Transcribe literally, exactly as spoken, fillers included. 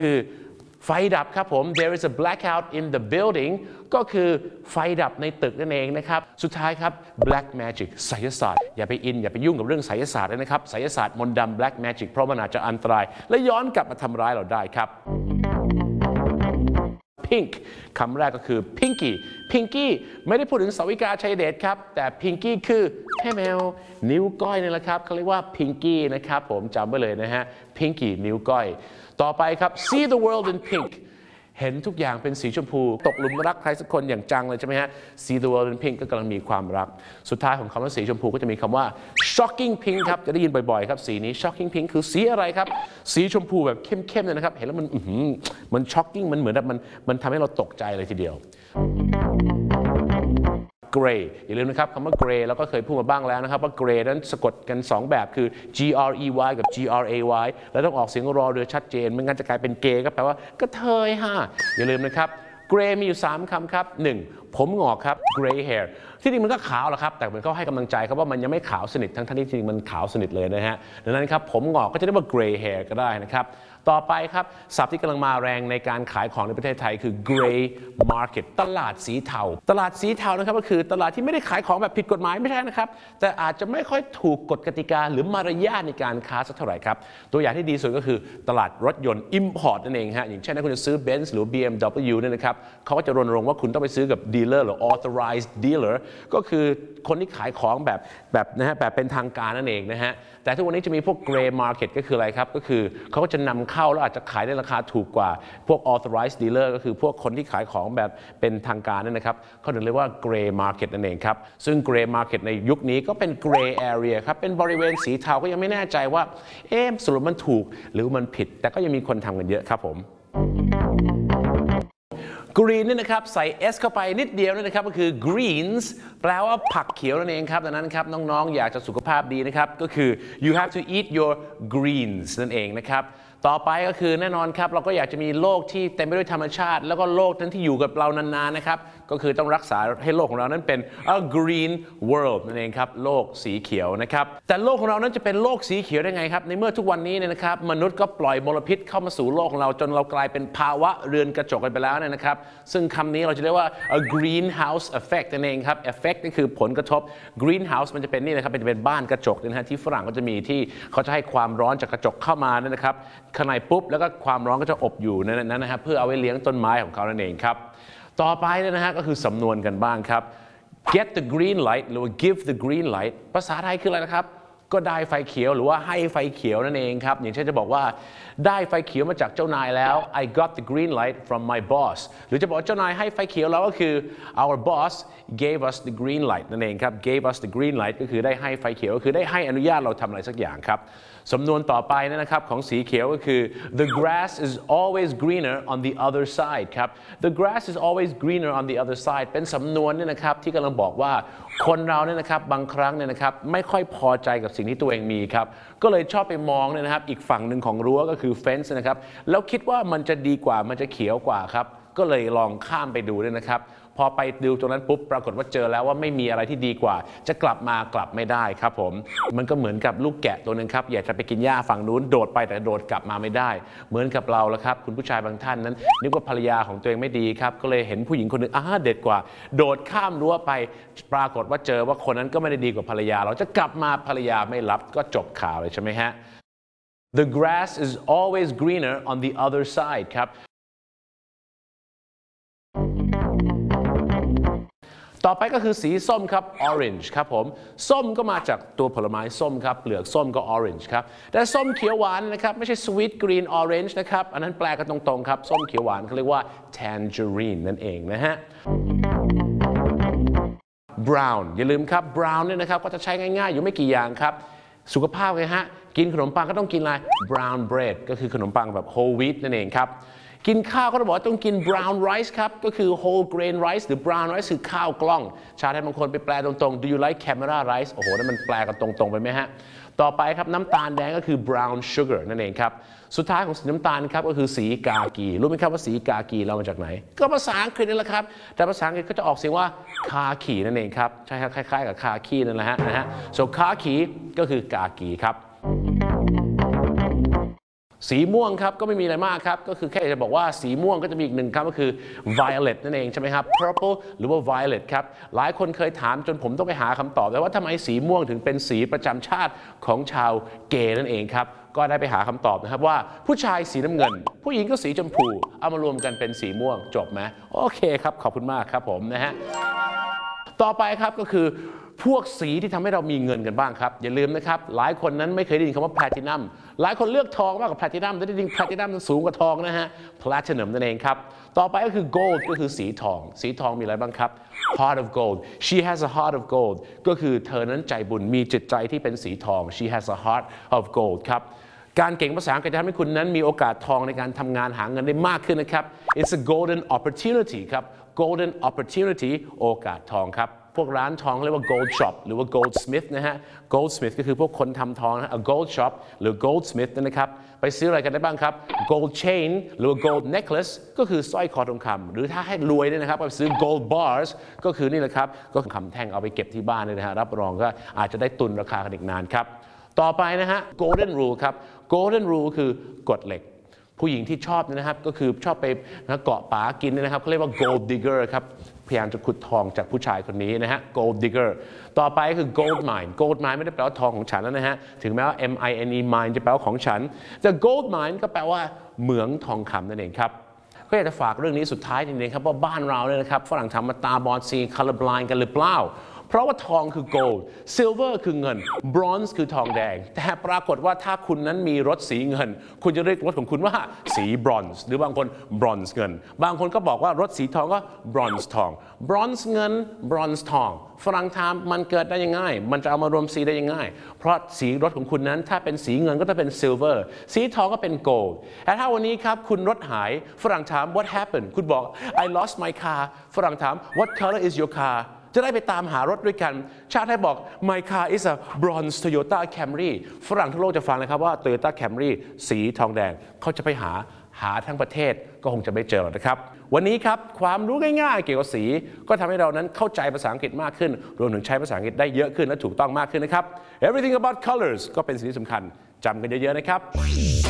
คือไฟดับครับผม there is a blackout in the building ก็คือไฟดับในตึกนั่นเองนะครับสุดท้ายครับ black magic ไสยศาสตร์อย่าไปอินอย่าไปยุ่งกับเรื่องไสยศาสตร์เลยนะครับไสยศาสตร์มนต์ดำ black magic เพราะมันอาจจะอันตรายและย้อนกลับมาทำร้ายเราได้ครับ pink คำแรกก็คือ pinky pinky ไม่ได้พูดถึงสาวิกาชัยเดชครับแต่ pinky คือแม่แมวนิ้วก้อยนี่แหละครับเขาเรียกว่า pinky นะครับผมจำไว้เลยนะฮะ pinky นิ้วก้อยต่อไปครับ see the world in pink เห็นทุกอย่างเป็นสีชมพูตกหลุมรักใครสักคนอย่างจังเลยใช่ไหมฮะ see the world in pink ก็กำลังมีความรักสุดท้ายของคำว่าสีชมพูก็จะมีคำว่า shocking pink ครับจะได้ยินบ่อยๆครับสีนี้ shocking pink คือสีอะไรครับสีชมพูแบบเข้มๆเลยนะครับเห็นแล้วมันมัน shocking มันเหมือนแบบมันมันทำให้เราตกใจเลยทีเดียวgray อย่าลืมนะครับคำว่า gray เราก็เคยพูดมาบ้างแล้วนะครับว่า gray นั้นสะกดกันสองแบบคือ g r e y กับ g r a y แล้วต้องออกเสียงรอเรือชัดเจนไม่งั้นจะกลายเป็นเกย์ก็แปลว่ากระเทยฮะอย่าลืมนะครับ gray มีอยู่สามคำครับหนึ่งผมงอกครับ gray hair ที่จริงมันก็ขาวแหละครับแต่มันเขาให้กำลังใจครับว่ามันยังไม่ขาวสนิททั้งที่จริงมันขาวสนิทเลยนะฮะดังนั้นครับผมงอกก็จะเรียกว่า gray hair ก็ได้นะครับต่อไปครับศัพท์ที่กำลังมาแรงในการขายของในประเทศไทยคือ gray market ตลาดสีเทาตลาดสีเทานะครับก็คือตลาดที่ไม่ได้ขายของแบบผิดกฎหมายไม่ใช่นะครับแต่อาจจะไม่ค่อยถูกกฎกติกาหรือมารยาทในการค้าสักเท่าไหร่ครับตัวอย่างที่ดีสุดก็คือตลาดรถยนต์ import นั่นเองฮะอย่างเช่นถ้าคุณจะซื้อ Benz หรือ บี เอ็ม ดับเบิลยู เนี่ยนะครับเขาก็จะรณรงค์ว่าคุณต้องไปซื้อกับ dealer หรือ authorized dealer ก็คือคนที่ขายของแบบแบบนะฮะแบบเป็นทางการนั่นเองนะฮะแต่ทุกวันนี้จะมีพวก gray market ก็คืออะไรครับก็คือเขาก็จะนำเข้าแล้วอาจจะขายในราคาถูกกว่าพวก authorized dealer ก็คือพวกคนที่ขายของแบบเป็นทางการนั่นนะครับเขาถึงเรียกว่า gray market นั่นเองครับซึ่ง gray market ในยุคนี้ก็เป็น gray area ครับเป็นบริเวณสีเทาก็ยังไม่แน่ใจว่าเอ๊ะสรุปมันถูกหรือมันผิดแต่ก็ยังมีคนทำกันเยอะครับผมgreen นี่นะครับใส่ s เข้าไปนิดเดียวนะครับก็คือ greens แปลว่าผักเขียวนั่นเองครับดังนั้นครับน้องๆอยากจะสุขภาพดีนะครับก็คือ you have to eat your greens นั่นเองนะครับต่อไปก็คือแน่นอนครับเราก็อยากจะมีโลกที่เต็มไปด้วยธรรมชาติแล้วก็โลกนั้นที่อยู่กับเรานานๆนะครับก็คือต้องรักษาให้โลกของเรานั้นเป็น a green world นั่นเองครับโลกสีเขียวนะครับแต่โลกของเรานั้นจะเป็นโลกสีเขียวได้ไงครับในเมื่อทุกวันนี้เนี่ยนะครับมนุษย์ก็ปล่อยมลพิษเข้ามาสู่โลกของเราจนเรากลายเป็นภาวะเรือนกระจกกันไปแล้วเนี่ยนะครับซึ่งคำนี้เราจะเรียกว่า a greenhouse effect นั่นเองครับ effect นี่คือผลกระทบ greenhouse มันจะเป็นนี่นะครับมันจะเป็นบ้านกระจกนะฮะที่ฝรั่งก็จะมีที่เขาจะให้ความร้อนจากกระจกเข้ามาเนี่ยนะครับข้างในปุ๊บแล้วก็ความร้อนก็จะอบอยู่ในนั้นนะครับเพื่อเอาไว้เลี้ยงต้นไม้ของเขานั่นเองครับต่อไปนะฮะก็คือสำนวนกันบ้างครับ get the green light หรือว่า give the green light ภาษาไทยคืออะไรนะครับก็ได้ไฟเขียวหรือว่าให้ไฟเขียวนั่นเองครับอย่างเช่นจะบอกว่าได้ไฟเขียวมาจากเจ้านายแล้ว I got the green light from my boss หรือจะบอกเจ้านายให้ไฟเขียวแล้วก็คือ our boss gave us the green light นั่นเองครับ gave us the green light ก็คือได้ให้ไฟเขียวก็คือได้ให้อนุญาตเราทำอะไรสักอย่างครับสำนวนต่อไปนะครับของสีเขียวก็คือ the grass is always greener on the other side ครับ the grass is always greener on the other side เป็นสำนวนเนี่ยนะครับที่กำลังบอกว่าคนเราเนี่ยนะครับบางครั้งเนี่ยนะครับไม่ค่อยพอใจกับสิ่งที่ตัวเองมีครับก็เลยชอบไปมองเนี่ยนะครับอีกฝั่งหนึ่งของรั้วก็คือ fence นะครับแล้วคิดว่ามันจะดีกว่ามันจะเขียวกว่าครับก็เลยลองข้ามไปดูเนี่ยนะครับพอไปดูตรงนั้นปุ๊บปรากฏว่าเจอแล้วว่าไม่มีอะไรที่ดีกว่าจะกลับมากลับไม่ได้ครับผมมันก็เหมือนกับลูกแกะตัวนึงครับอยากจะไปกินหญ้าฝั่งนู้นโดดไปแต่โดดกลับมาไม่ได้เหมือนกับเราแล้วครับคุณผู้ชายบางท่านนั้นนึกว่าภรรยาของตัวเองไม่ดีครับก็เลยเห็นผู้หญิงคนนึงอ่าเด็ดกว่าโดดข้ามรั้วไปปรากฏว่าเจอว่าคนนั้นก็ไม่ได้ดีกว่าภรรยาเราจะกลับมาภรรยาไม่รับก็จบข่าวเลยใช่ไหมฮะ The grass is always greener on the other side ครับต่อไปก็คือสีส้มครับ orange ครับผมส้มก็มาจากตัวผลไม้ส้มครับเปลือกส้มก็ orange ครับแต่ส้มเขียวหวานนะครับไม่ใช่ sweet green orange นะครับอันนั้นแปลกันตรงๆครับส้มเขียวหวานเขาเรียกว่า tangerine นั่นเองนะฮะ brown อย่าลืมครับ brown เนี่ยนะครับก็จะใช้ง่ายๆอยู่ไม่กี่อย่างครับสุขภาพไงฮะกินขนมปังก็ต้องกินอะไร brown bread ก็คือขนมปังแบบ whole wheat นั่นเองครับกินข้าวก็ต้องบอกว่าต้องกิน brown rice ครับก็คือ whole grain rice หรือ brown rice คือข้าวกล้องชาวไทยบางคนไปแปลตรงๆ do you like camera rice โอ้โหนั่นมันแปลกันตรงๆไปไหมฮะต่อไปครับน้ำตาลแดงก็คือ brown sugar นั่นเองครับสุดท้ายของสีน้ำตาลครับก็คือสีกากีรู้ไหมครับว่าสีกากีเรามาจากไหนก็ภาษาอังกฤษนี่แหละครับแต่ภาษาอังกฤษก็จะออกเสียงว่าคาคีนั่นเองครับใช่ครับคล้ายๆกับคาคีนั่นแหละฮะนะฮะ so คาคีก็คือกากีครับสีม่วงครับก็ไม่มีอะไรมากครับก็คือแค่จะบอกว่าสีม่วงก็จะมีอีกหนึ่งคำก็คือ violet นั่นเองใช่ไหมครับ purple หรือว่า violet ครับหลายคนเคยถามจนผมต้องไปหาคำตอบแล้วว่าทำไมสีม่วงถึงเป็นสีประจำชาติของชาวเกย์นั่นเองครับก็ได้ไปหาคำตอบนะครับว่าผู้ชายสีน้ำเงินผู้หญิงก็สีชมพูเอามารวมกันเป็นสีม่วงจบไหมโอเคครับขอบคุณมากครับผมนะฮะต่อไปครับก็คือพวกสีที่ทำให้เรามีเงินกันบ้างครับอย่าลืมนะครับหลายคนนั้นไม่เคยได้ยินคำว่าแพลตินัมหลายคนเลือกทองมากกว่าแพลตินัมแต่จริงๆแพลตินัมมันสูงกว่าทองนะฮะแพลตินัมนั่นเองครับต่อไปก็คือ gold ก็คือสีทองสีทองมีอะไรบ้างครับ heart of gold she has a heart of gold ก็คือเธอนั้นใจบุญมีจิตใจที่เป็นสีทอง she has a heart of gold ครับการเก่งภาษาอังกฤษจะทำให้คุณนั้นมีโอกาสทองในการทำงานหาเงินได้มากขึ้นนะครับ it's a golden opportunity ครับ golden opportunity โอกาสทองครับพวกร้านทองเรียกว่า gold shop หรือว่า goldsmith นะฮะ goldsmith ก็คือพวกคนทำทองนะ a gold shop หรือ goldsmith นะครับไปซื้ออะไรกันได้บ้างครับ gold chain หรือว่า gold necklace ก็คือสร้อยคอทองคำหรือถ้าให้รวยเนี่ยนะครับไปซื้อ gold bars ก็คือนี่แหละครับก็คำแท่งเอาไปเก็บที่บ้านเลยนะฮะรับรองก็อาจจะได้ตุนราคากันอีกนานครับต่อไปนะฮะ golden rule ครับ golden rule คือกฎเหล็กผู้หญิงที่ชอบนะครับก็คือชอบไปเกาะป๋ากินนะครับเขาเรียกว่า gold digger ครับพยายามจะขุดทองจากผู้ชายคนนี้นะฮะ gold digger ต่อไปคือ gold mine gold mine ไม่ได้แปลว่าทองของฉันแล้วนะฮะถึงแม้ว่า M I N E mine จะแปลว่าของฉันแต่ gold mine ก็แปลว่าเหมืองทองคำนั่นเองครับก็อยากจะฝากเรื่องนี้สุดท้ายจริงๆครับว่าบ้านเราเนี่ยนะครับฝรั่งทำมาตาบอดสี color blind กันหรือเปล่าเพราะว่าทองคือ gold silver คือเงิน bronze คือทองแดงแต่ปรากฏว่าถ้าคุณนั้นมีรถสีเงินคุณจะเรียกรถของคุณว่าสี bronze หรือบางคน bronze เงินบางคนก็บอกว่ารถสีทองก็ bronze ทอง bronze เงิน bronze ทองฝรั่งถามมันเกิดได้ยังไงมันจะเอามารวมสีได้ยังไงเพราะสีรถของคุณนั้นถ้าเป็นสีเงินก็จะเป็น silver สีทองก็เป็น gold แต่ถ้าวันนี้ครับคุณรถหายฝรั่งถาม what happened คุณบอก I lost my car ฝรั่งถาม what color is your carจะได้ไปตามหารถด้วยกันชาติไทยบอก my car is a bronze Toyota Camry ฝรั่งทั่วโลกจะฟังนะครับว่า Toyota Camry สีทองแดงเขาจะไปหาหาทั้งประเทศก็คงจะไม่เจอหรอกนะครับวันนี้ครับความรู้ง่ายๆเกี่ยวกับสีก็ทำให้เรานั้นเข้าใจภาษาอังกฤษมากขึ้นรวมถึงใช้ภาษาอังกฤษได้เยอะขึ้นและถูกต้องมากขึ้นนะครับ everything about colors ก็เป็นสิ่งที่สำคัญจำกันเยอะๆนะครับ